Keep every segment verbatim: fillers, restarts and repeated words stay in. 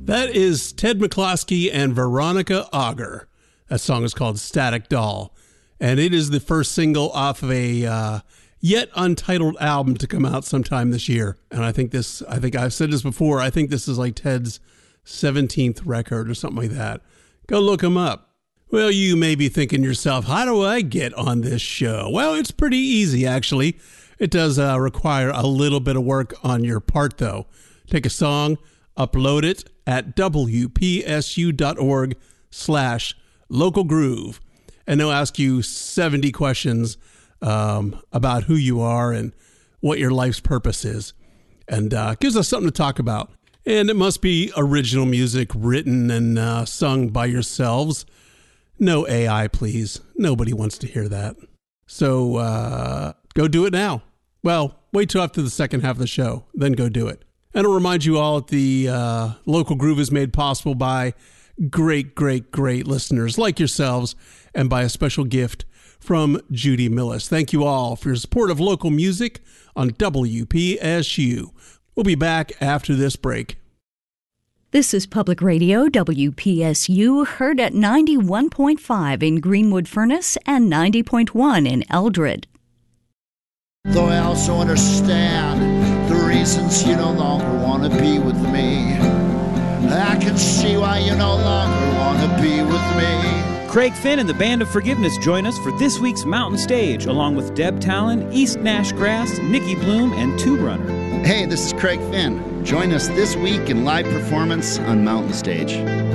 That is Ted McCloskey and Veronica Auger. That song is called Static Doll, and it is the first single off of a uh, yet untitled album to come out sometime this year. And I think this, I think I've said this before, I think this is like Ted's seventeenth record or something like that. Go look him up. Well, you may be thinking yourself, how do I get on this show? Well, it's pretty easy, actually. It does uh, require a little bit of work on your part, though. Take a song, upload it at W P S U dot org slash local groove, and they'll ask you seventy questions um, about who you are and what your life's purpose is, and uh, gives us something to talk about. And it must be original music written and uh, sung by yourselves. No A I, please. Nobody wants to hear that. So uh, go do it now. Well, wait till after the second half of the show, then go do it. And I'll remind you all that the uh, Local Groove is made possible by great, great, great listeners like yourselves, and by a special gift from Judy Millis. Thank you all for your support of local music on W P S U. We'll be back after this break. This is Public Radio, W P S U, heard at ninety-one point five in Greenwood Furnace and ninety point one in Eldred. Though I also understand the reasons you no longer want to be with me, I can see why you no longer want to be with me. Craig Finn and the Band of Forgiveness join us for this week's Mountain Stage, along with Deb Talon, East Nash Grass, Nikki Bloom, and Tube Runner. Hey, this is Craig Finn. Join us this week in live performance on Mountain Stage.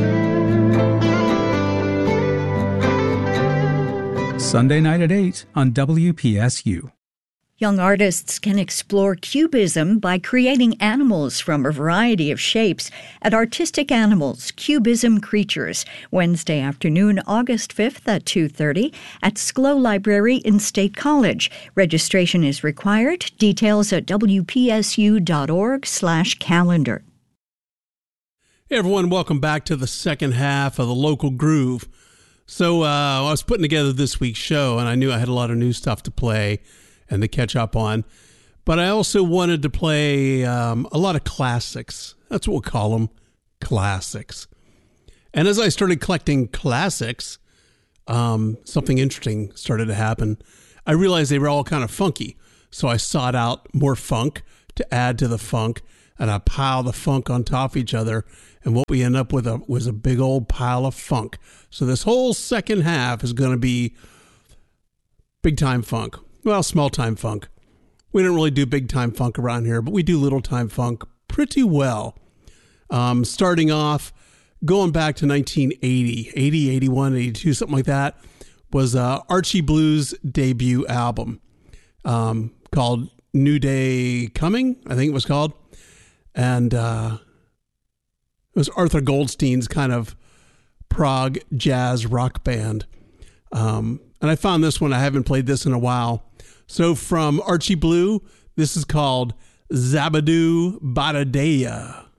Sunday night at eight on W P S U. Young artists can explore cubism by creating animals from a variety of shapes at Artistic Animals, Cubism Creatures, Wednesday afternoon, August fifth at two thirty at SCLO Library in State College. Registration is required. Details at W P S U dot org slash calendar. Hey everyone, welcome back to the second half of the Local Groove. So uh, I was putting together this week's show, and I knew I had a lot of new stuff to play and to catch up on. But I also wanted to play um, a lot of classics. That's what we'll call them, classics. And as I started collecting classics, um, something interesting started to happen. I realized they were all kind of funky. So I sought out more funk to add to the funk, and I piled the funk on top of each other. And what we end up with a, was a big old pile of funk. So this whole second half is going to be big time funk. Well, small time funk. We don't really do big time funk around here, but we do little time funk pretty well. Um, starting off, going back to nineteen eighty, eighty, eighty-one, eighty-two, something like that, was uh, Archie Blues' debut album um, called New Day Coming, I think it was called. And uh, it was Arthur Goldstein's kind of prog jazz rock band. Um, and I found this one. I haven't played this in a while. So from Archie Blue, this is called Zabadoo Badadea.